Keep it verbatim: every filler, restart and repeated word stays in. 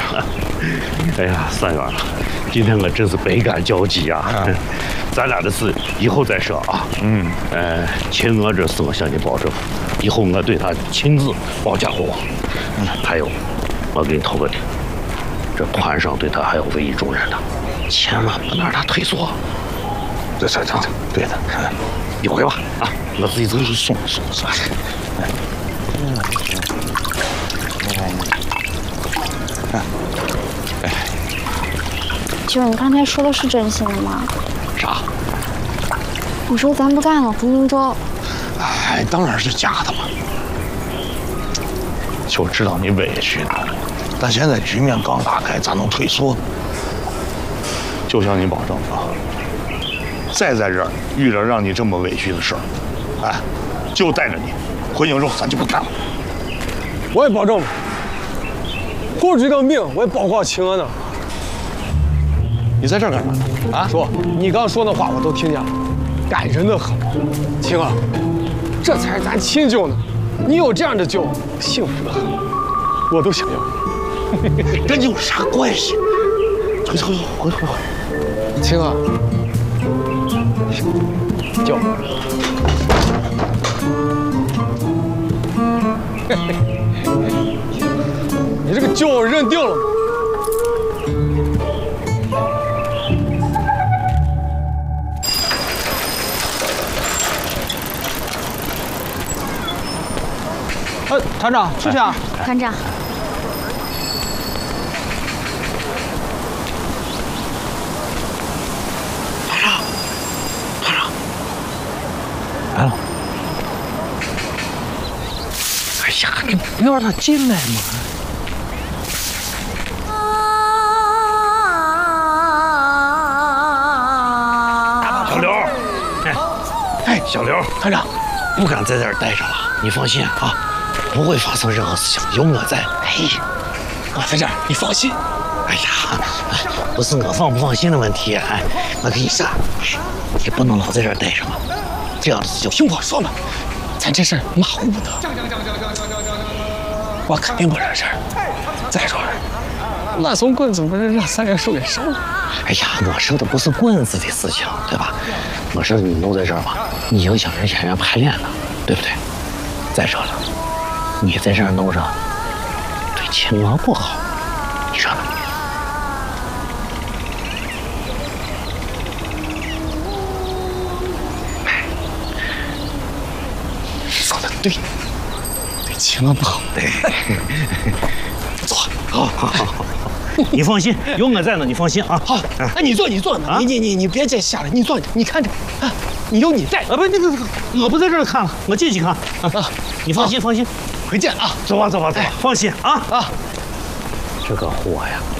哎呀，三元啊，今天我真是百感交集啊！啊咱俩的事以后再说啊。嗯，呃，秦娥这事我向你保证，以后我对她亲自保驾护航。嗯，还有，我给你透个底，这团上对她还要委以重任的，千万不能让她退缩。这这这，对的。一会吧，啊，我自己走去送送送。嗯。 哎，舅，你刚才说的是真心的吗？ 啥？ 你说咱不干了，回明州？ 哎，当然是假的嘛。就知道你委屈呢，但现在局面刚打开，咋能退缩呢？就向你保证啊，再在这儿遇着让你这么委屈的事儿，哎，就带着你回宁州，咱就不干了。 我也保证，护着这个命，我也保护好秦娥呢。 你在这儿干啥呢？啊， 叔，你刚说的话我都听见了，感人的很。秦娥，这才是咱亲舅呢，你有这样的舅，幸福的很，我都想要。 跟你有啥关系？回回回回回。 秦娥，舅。你这个舅我认定了。 呃，团长，出去啊！ 团长， 团长，团长，来了。哎呀，你不要让他进来嘛！小刘，哎，哎，小刘，团长，不敢在这儿待着了，你放心啊。不会发生任何事情，有我在。哎，我在这儿，你放心。哎呀，不是我放不放心的问题，哎，我跟你说，你不能老在这儿待着嘛。这样的事情，听我说嘛，咱这事儿马虎不得。我肯定不惹事儿。再说了， 那松棍子不是让三元树给烧了？ 哎呀，我说的不是棍子的事情，对吧？我说你弄在这儿吧，你影响人演员排练呢，对不对？再说了。你在这儿弄着，对秦娥不好，你说呢？说的对，对秦娥不好。对，坐，好好好好，你放心，有我在呢，你放心啊。 好，哎，你坐，你坐，你你你你别再下来，你坐，你看着，啊，你有你在啊，不，那个我不在这儿看了，我进去看啊。你放心，放心。 回见啊！ 走吧，走吧，走吧，放心啊啊！ 这个货呀，